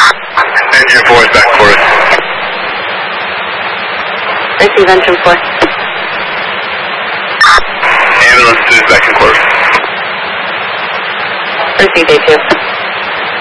Engine 4 is back and forth. Receive engine 4. Ambulance 2 is back and forth. Receive A2.